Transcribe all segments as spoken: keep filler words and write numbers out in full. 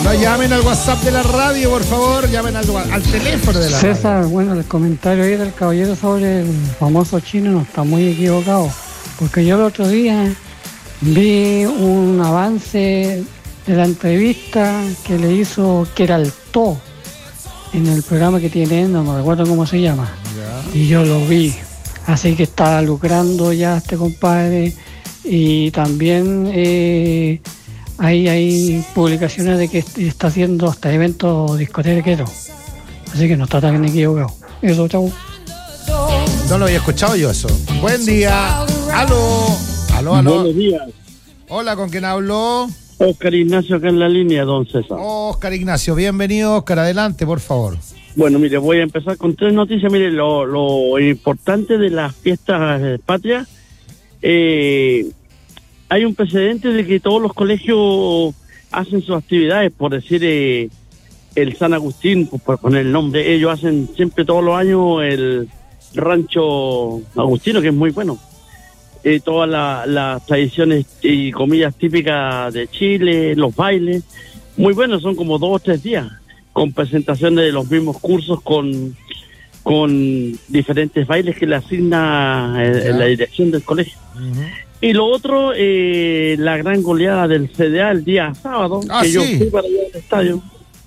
No llamen al WhatsApp de la radio, por favor, llamen al, al teléfono de la César, radio. radio. Bueno, el comentario ahí del caballero sobre el famoso chino no está muy equivocado, porque yo el otro día vi un avance de la entrevista que le hizo Queraltó en el programa que tiene, no me recuerdo cómo se llama, ya. Y yo lo vi, así que está lucrando ya este compadre, y también eh, hay, hay publicaciones de que está haciendo hasta eventos discotequeros, así que no está tan equivocado. Eso, chau. No lo había escuchado yo eso. Buen día. Aló. Aló, aló. Buenos días. Hola, ¿con quién hablo? Oscar Ignacio acá en la línea, don César. Oscar Ignacio, bienvenido, Oscar, adelante, por favor. Bueno, mire, voy a empezar con tres noticias. Mire, lo, lo importante de las fiestas patrias, eh, hay un precedente de que todos los colegios hacen sus actividades, por decir, eh, el San Agustín, por poner el nombre, ellos hacen siempre todos los años el rancho agustino, que es muy bueno. Eh, todas las la tradiciones y comidas típicas de Chile, los bailes, muy buenos, son como dos o tres días, con presentaciones de los mismos cursos, con, con diferentes bailes que le asigna eh, la dirección del colegio. Uh-huh. Y lo otro, eh, la gran goleada del C D A el día sábado, ah, que sí. yo fui para allá al estadio.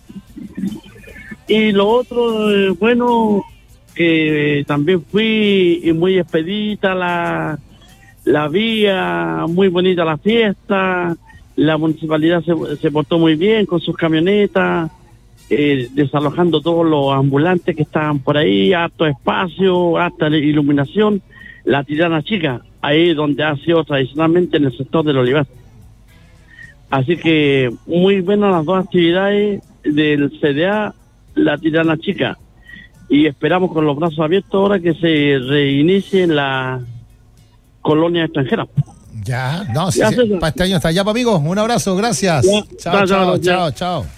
Y lo otro, eh, bueno, que eh, también fui y muy expedita la... la vía, muy bonita la fiesta, la municipalidad se, se portó muy bien con sus camionetas, eh, desalojando todos los ambulantes que estaban por ahí, harto espacio, harta iluminación, la Tirana Chica, ahí donde ha sido tradicionalmente en el sector del Olivar. Así que muy buenas las dos actividades del C D A, la Tirana Chica, y esperamos con los brazos abiertos ahora que se reinicie la colonia extranjera. Ya, no, sí, sí, para este año está. Ya, amigos, un abrazo, gracias. Ya, chao, chao, chao, chao, chao.